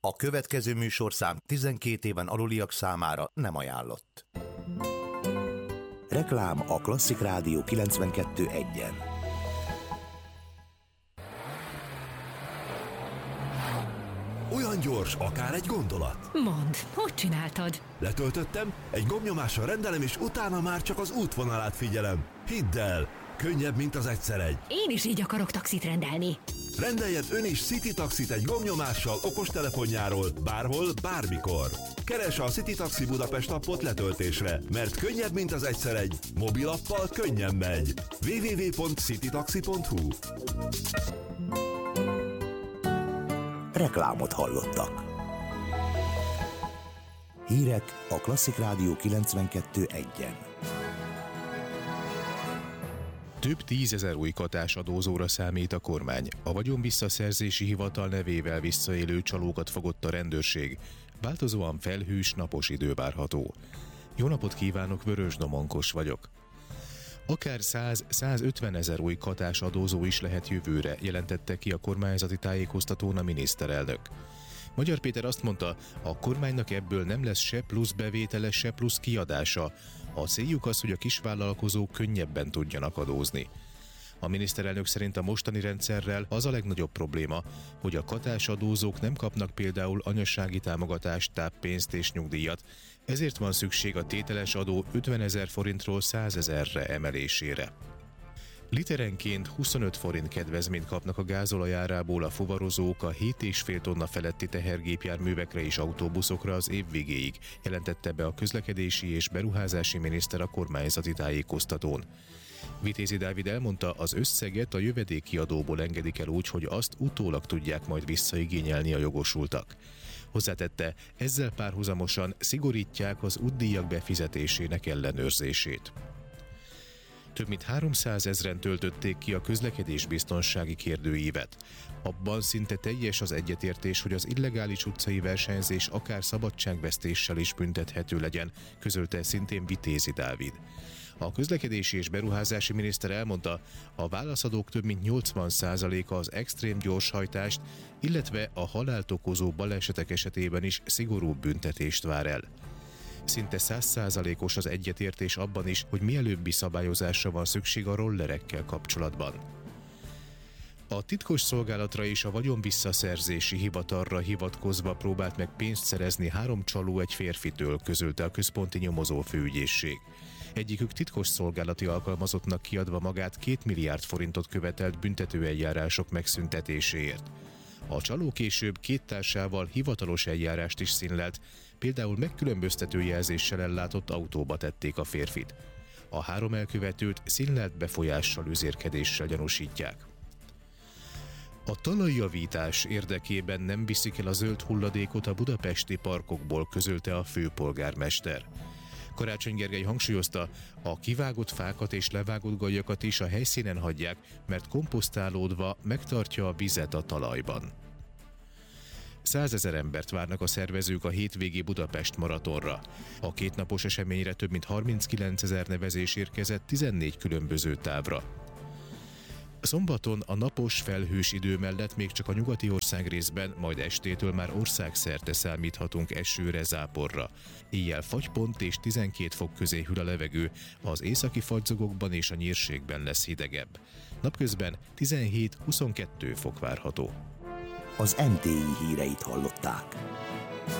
A következő műsorszám 12 éven aluliak számára nem ajánlott. Reklám a Klasszik Rádió 92.1-en. Olyan gyors, akár egy gondolat. Mondd, hogy csináltad? Letöltöttem, egy gombnyomással rendelem, és utána már csak az útvonalát figyelem. Hidd el, könnyebb, mint az egyszer egy. Én is így akarok taxit rendelni. Rendeljen ön is City Taxit egy gombnyomással okostelefonjáról, bárhol, bármikor. Keresse a City Taxi Budapest appot letöltésre, mert könnyebb, mint az egyszer egy. Mobilappal könnyen megy. www.citytaxi.hu. Reklámot hallottak. Hírek a Klasszik Rádió 92.1-en. Több 10 000 új katásadózóra számít a kormány. A vagyonvisszaszerzési hivatal nevével visszaélő csalókat fogott a rendőrség. Változóan felhős, napos idő várható. Jó napot kívánok, Vörös Domonkos vagyok. Akár 100-150 000 új katásadózó is lehet jövőre, jelentette ki a kormányzati tájékoztatón a miniszterelnök. Magyar Péter azt mondta, a kormánynak ebből nem lesz se plusz bevétele, se plusz kiadása. A céljuk az, hogy a kisvállalkozók könnyebben tudjanak adózni. A miniszterelnök szerint a mostani rendszerrel az a legnagyobb probléma, hogy a katásadózók nem kapnak például anyasági támogatást, táppénzt és nyugdíjat, ezért van szükség a tételes adó 50 000 forintról 100 000-re emelésére. Literenként 25 forint kedvezményt kapnak a gázolaj árából a fuvarozók a 7,5 tonna feletti tehergépjárművekre és autóbuszokra az év végéig, jelentette be a közlekedési és beruházási miniszter a kormányzati tájékoztatón. Vitézi Dávid elmondta, az összeget a jövedéki adóból engedik el úgy, hogy azt utólag tudják majd visszaigényelni a jogosultak. Hozzátette, ezzel párhuzamosan szigorítják az útdíjak befizetésének ellenőrzését. Több mint 300 000-en töltötték ki a közlekedésbiztonsági kérdőívet. Abban szinte teljes az egyetértés, hogy az illegális utcai versenyzés akár szabadságvesztéssel is büntethető legyen, közölte szintén Vitézi Dávid. A közlekedési és beruházási miniszter elmondta, a válaszadók több mint 80%-a az extrém gyorshajtást, illetve a halált okozó balesetek esetében is szigorúbb büntetést vár el. Szinte 100%-os az egyetértés abban is, hogy mielőbbi szabályozásra van szükség a rollerekkel kapcsolatban. A titkos szolgálatra és a vagyonvisszaszerzési hivatalra hivatkozva próbált meg pénzt szerezni 3 csaló egy férfitől, közölte a központi nyomozó főügyészség. Egyikük titkos szolgálati alkalmazottnak kiadva magát 2 milliárd forintot követelt büntetőeljárások megszüntetéséért. A csaló később 2 társával hivatalos eljárást is színlelt, például megkülönböztető jelzéssel ellátott autóba tették a férfit. A 3 elkövetőt színlelt befolyással, üzérkedéssel gyanúsítják. A talajjavítás érdekében nem viszik el a zöld hulladékot a budapesti parkokból, közölte a főpolgármester. Karácsony Gergely hangsúlyozta, a kivágott fákat és levágott gajakat is a helyszínen hagyják, mert komposztálódva megtartja a vizet a talajban. 100 000 embert várnak a szervezők a hétvégi Budapest maratonra. A 2 napos eseményre több mint 39 000 nevezés érkezett 14 különböző távra. Szombaton a napos, felhős idő mellett még csak a nyugati országrészben, majd estétől már országszerte számíthatunk esőre, záporra. Éjjel fagypont és 12 fok közé hűl a levegő, az északi fagyzogokban és a nyírségben lesz hidegebb. Napközben 17-22 fok várható. Az MTI híreit hallották.